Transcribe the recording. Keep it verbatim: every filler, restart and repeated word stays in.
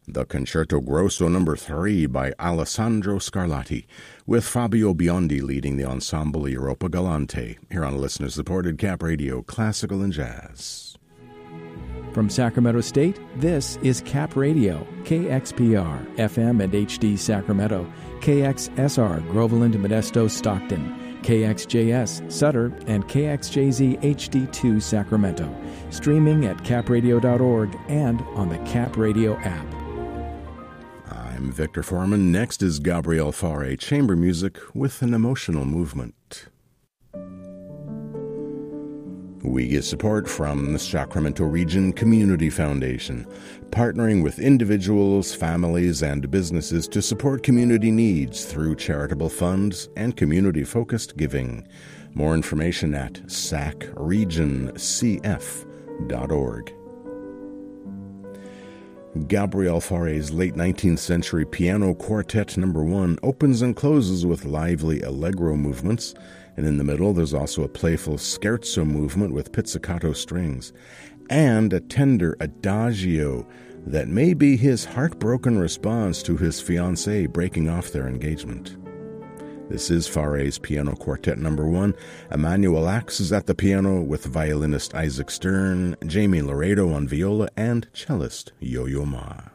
The Concerto Grosso number three by Alessandro Scarlatti, with Fabio Biondi leading the ensemble Europa Galante, here on listener-supported Cap Radio Classical and Jazz. From Sacramento State, this is Cap Radio, K X P R, F M and H D Sacramento, K X S R, Groveland, Modesto, Stockton, K X J S, Sutter, and K X J Z H D two Sacramento, streaming at cap radio dot org and on the Cap Radio app. I'm Victor Foreman. Next is Gabriel Fauré, chamber music with an emotional movement. We get support from the Sacramento Region Community Foundation, partnering with individuals, families, and businesses to support community needs through charitable funds and community-focused giving. More information at sac region c f dot org. Gabriel Fauré's late nineteenth century Piano Quartet number one opens and closes with lively allegro movements, and in the middle there's also a playful scherzo movement with pizzicato strings, and a tender adagio that may be his heartbroken response to his fiancée breaking off their engagement. This is Fauré's Piano Quartet number one. Emmanuel Axe is at the piano with violinist Isaac Stern, Jamie Laredo on viola, and cellist Yo-Yo Ma.